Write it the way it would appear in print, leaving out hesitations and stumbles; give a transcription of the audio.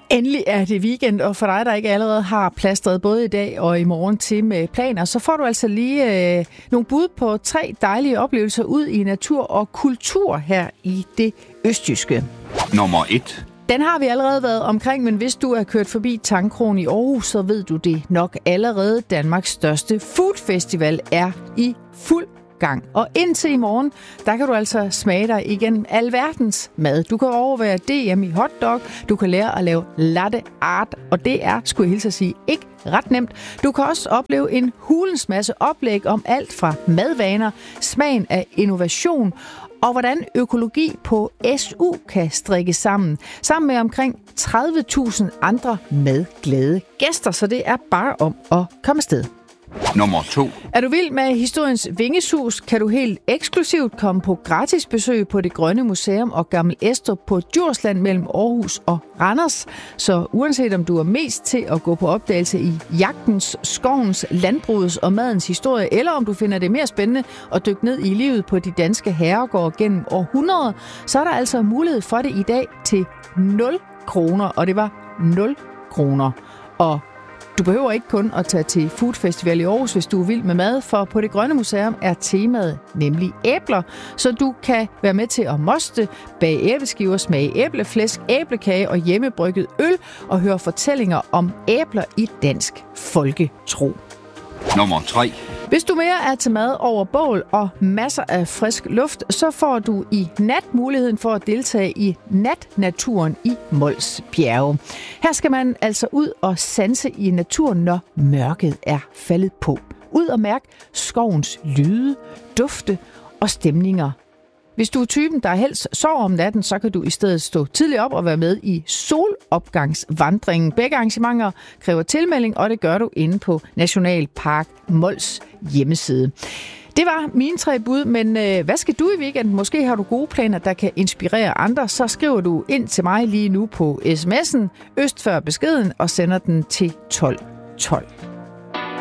Endelig er det weekend, og for dig, der ikke allerede har plastret både i dag og i morgen til med planer, så får du altså lige nogle bud på 3 dejlige oplevelser ud i natur og kultur her i det østjyske. Nummer 1. Den har vi allerede været omkring, men hvis du er kørt forbi Tangkrogen i Aarhus, så ved du det nok allerede. Danmarks største foodfestival er i fuld gang. Og indtil i morgen, der kan du altså smage dig igennem alverdens mad. Du kan overvære DM i hotdog, du kan lære at lave latte art, og det er, skulle jeg hilse at sige, ikke ret nemt. Du kan også opleve en hulens masse oplæg om alt fra madvaner, smagen af innovation og hvordan økologi på SU kan strikke sammen med omkring 30.000 andre madglade gæster, så det er bare om at komme afsted. Nummer 2. Er du vild med historiens vingesus, kan du helt eksklusivt komme på gratis besøg på Det Grønne Museum og Gammel Estrup på Djursland mellem Aarhus og Randers. Så uanset om du er mest til at gå på opdagelse i jagtens, skovens, landbrugets og madens historie, eller om du finder det mere spændende at dykke ned i livet på de danske herregårde gennem århundreder, så er der altså mulighed for det i dag til 0 kroner, og det var 0 kroner. Og du behøver ikke kun at tage til Food Festival i Aarhus, hvis du er vild med mad, for på Det Grønne Museum er temaet nemlig æbler, så du kan være med til at moste, bage æbleskiver, smage æbleflæsk, æblekage og hjemmebrygget øl og høre fortællinger om æbler i dansk folketro. Nummer 3. Hvis du mere er til mad over bål og masser af frisk luft, så får du i nat muligheden for at deltage i natnaturen i Mols Bjerge. Her skal man altså ud og sanse i naturen, når mørket er faldet på. Ud og mærke skovens lyde, dufte og stemninger. Hvis du er typen, der helst sover om natten, så kan du i stedet stå tidligt op og være med i solopgangsvandringen. Begge arrangementer kræver tilmelding, og det gør du inde på Nationalpark Mols hjemmeside. Det var mine 3 bud, men hvad skal du i weekenden? Måske har du gode planer, der kan inspirere andre. Så skriver du ind til mig lige nu på sms'en øst før beskeden og sender den til 1212.